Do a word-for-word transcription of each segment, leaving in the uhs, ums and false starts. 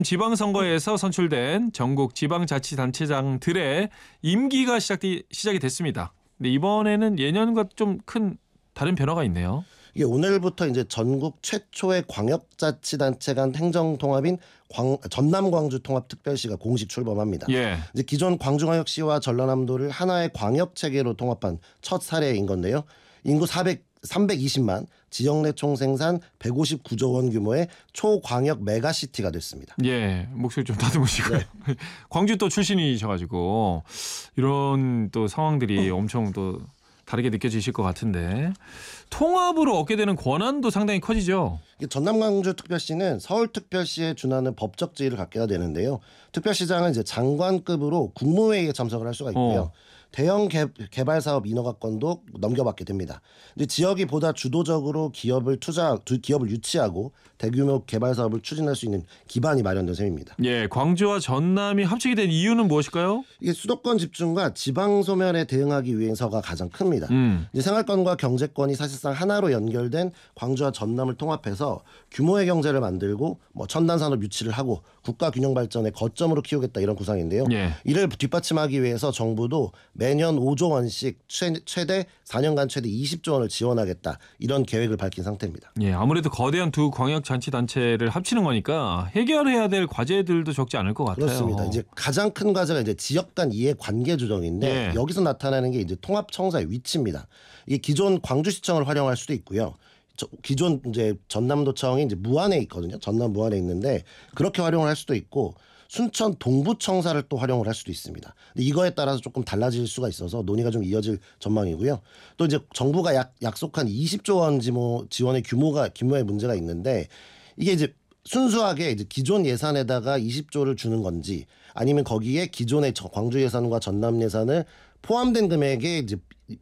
지방선거에서 선출된 전국 지방자치단체장들의 임기가 시작이, 시작이 됐습니다. 근데 이번에는 예년과 좀 큰 다른 변화가 있네요. 이게 오늘부터 이제 전국 최초의 광역자치단체 간 행정통합인 광, 전남 광주 통합특별시가 공식 출범합니다. 예. 이제 기존 광주광역시와 전라남도를 하나의 광역 체계로 통합한 첫 사례인 건데요. 인구 사백, 삼백이십만, 지역 내 총생산 백오십구조 원 규모의 초광역 메가시티가 됐습니다. 예, 목소리 좀 다듬으시고요. 네. 광주 또 출신이셔가지고 이런 또 상황들이 엄청 또 다르게 느껴지실 것 같은데 통합으로 얻게 되는 권한도 상당히 커지죠. 전남광주특별시는 서울특별시에 준하는 법적 지위를 갖게 되는데요. 특별시장은 이제 장관급으로 국무회의에 참석을 할 수가 있고요. 어. 대형 개, 개발 사업 인허가권도 넘겨받게 됩니다. 이제 지역이 보다 주도적으로 기업을 투자, 기업을 유치하고 대규모 개발 사업을 추진할 수 있는 기반이 마련된 셈입니다. 예, 광주와 전남이 합치게 된 이유는 무엇일까요? 이게 수도권 집중과 지방 소멸에 대응하기 위해서가 가장 큽니다. 음. 이제 생활권과 경제권이 사실상 하나로 연결된 광주와 전남을 통합해서 규모의 경제를 만들고 뭐 첨단 산업 유치를 하고 국가 균형 발전의 거점으로 키우겠다 이런 구상인데요. 예. 이를 뒷받침하기 위해서 정부도 매년 오조 원씩 최, 최대 사 년간 최대 이십조 원을 지원하겠다 이런 계획을 밝힌 상태입니다. 예, 아무래도 거대한 두 광역자치단체를 합치는 거니까 해결해야 될 과제들도 적지 않을 것 같아요. 그렇습니다. 이제 가장 큰 과제가 이제 지역 간 이해 관계 조정인데 예. 여기서 나타나는 게 이제 통합청사의 위치입니다. 이게 기존 광주시청을 활용할 수도 있고요. 기존 이제 전남도청이 이제 무안에 있거든요. 전남 무안에 있는데 그렇게 활용을 할 수도 있고 순천 동부청사를 또 활용을 할 수도 있습니다. 근데 이거에 따라서 조금 달라질 수가 있어서 논의가 좀 이어질 전망이고요. 또 이제 정부가 약, 약속한 이십조 원 지원의 규모가 규모의 문제가 있는데 이게 이제 순수하게 이제 기존 예산에다가 이십조를 주는 건지 아니면 거기에 기존의 광주 예산과 전남 예산을 포함된 금액에 이제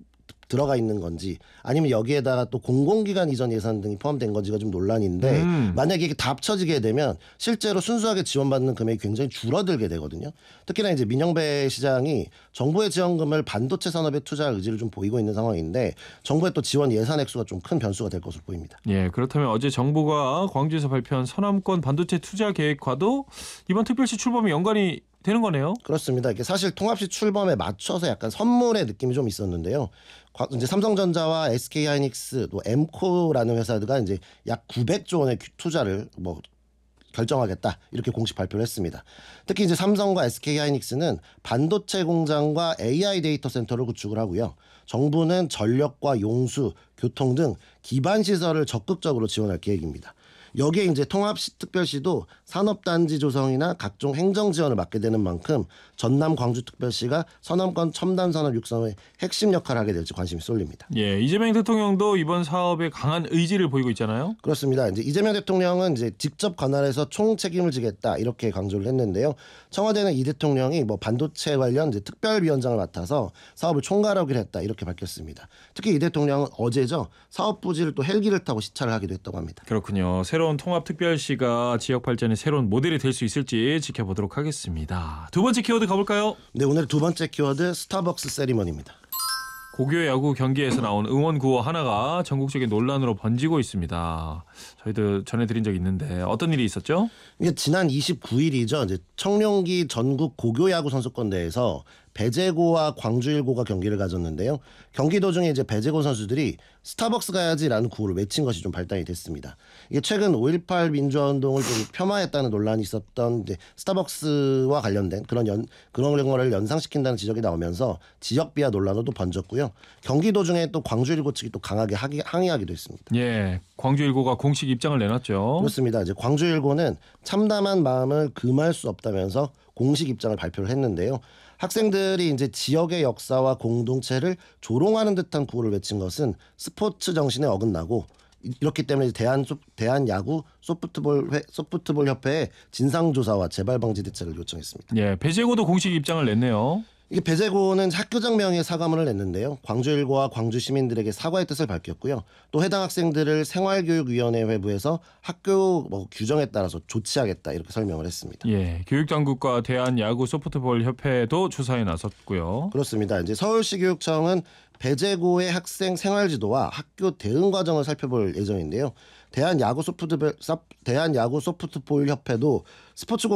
들어가 있는 건지 아니면 여기에다가 또 공공기관 이전 예산 등이 포함된 건지가 좀 논란인데 음. 만약에 이게 다 합쳐지게 되면 실제로 순수하게 지원받는 금액이 굉장히 줄어들게 되거든요. 특히나 이제 민영배 시장이 정부의 지원금을 반도체 산업에 투자할 의지를 좀 보이고 있는 상황인데 정부의 또 지원 예산 액수가 좀 큰 변수가 될 것으로 보입니다. 예, 그렇다면 어제 정부가 광주에서 발표한 서남권 반도체 투자 계획과도 이번 특별시 출범이 연관이 되는 거네요. 그렇습니다. 이게 사실 통합시 출범에 맞춰서 약간 선물의 느낌이 좀 있었는데요. 이제 삼성전자와 에스케이하이닉스, 또 엠코라는 회사가 이제 약 구백조 원의 투자를 뭐 결정하겠다 이렇게 공식 발표를 했습니다. 특히 이제 삼성과 에스케이하이닉스는 반도체 공장과 에이아이 데이터 센터를 구축을 하고요. 정부는 전력과 용수, 교통 등 기반 시설을 적극적으로 지원할 계획입니다. 여기에 이제 통합특별시도 산업단지 조성이나 각종 행정 지원을 맡게 되는 만큼 전남 광주특별시가 서남권 첨단산업 육성의 핵심 역할을 하게 될지 관심이 쏠립니다. 예, 이재명 대통령도 이번 사업에 강한 의지를 보이고 있잖아요. 그렇습니다. 이제 이재명 대통령은 이제 직접 관할해서 총 책임을 지겠다 이렇게 강조를 했는데요. 청와대는 이 대통령이 뭐 반도체 관련 이제 특별위원장을 맡아서 사업을 총괄하기로 했다 이렇게 밝혔습니다. 특히 이 대통령은 어제죠 사업 부지를 또 헬기를 타고 시찰을 하기도 했다고 합니다. 그렇군요. 새로운 통합특별시가 지역 발전의 새로운 모델이 될 수 있을지 지켜보도록 하겠습니다. 두 번째 키워드 가볼까요? 네, 오늘 두 번째 키워드 스타벅스 세리머니입니다. 고교 야구 경기에서 나온 응원 구호 하나가 전국적인 논란으로 번지고 있습니다. 저희도 전해드린 적이 있는데 어떤 일이 있었죠? 이게 지난 이십구일이죠. 이제 청룡기 전국 고교 야구 선수권 대회에서 배제고와 광주일고가 경기를 가졌는데요. 경기 도중에 이제 배제고 선수들이 스타벅스 가야지라는 구호를 외친 것이 좀 발단이 됐습니다. 이게 최근 오일팔 민주화 운동을 좀 폄하했다는 논란이 있었던 이제 스타벅스와 관련된 그런 연 그런 거를 연상시킨다는 지적이 나오면서 지역 비하 논란으로 또 번졌고요. 경기 도중에 또 광주일고 측이 또 강하게 하기, 항의하기도 했습니다. 예, 광주일고가 공식 입장을 내놨죠. 그렇습니다. 이제 광주일고는 참담한 마음을 금할 수 없다면서 공식 입장을 발표를 했는데요. 학생들이 이제 지역의 역사와 공동체를 조롱하는 듯한 구호를 외친 것은 스포츠 정신에 어긋나고 이렇기 때문에 대한 대한 야구 소프트볼 회, 소프트볼 협회에 진상 조사와 재발 방지 대책을 요청했습니다. 예, 배제고도 공식 입장을 냈네요. 이게 배제고는 학교장 명의의 사과문을 냈는데요. 광주일고와 광주 시민들에게 사과의 뜻을 밝혔고요. 또 해당 학생들을 생활교육위원회 회부해서 학교 뭐 규정에 따라서 조치하겠다 이렇게 설명을 했습니다. 예, 교육당국과 대한야구 소프트볼 협회도 조사에 나섰고요. 그렇습니다. 이제 서울시 교육청은 배제고의 학생 생활지도와 학교 대응 과정을 살펴볼 예정인데요. 대한야구 소프트볼 대한야구 소프트볼 협회도 스포츠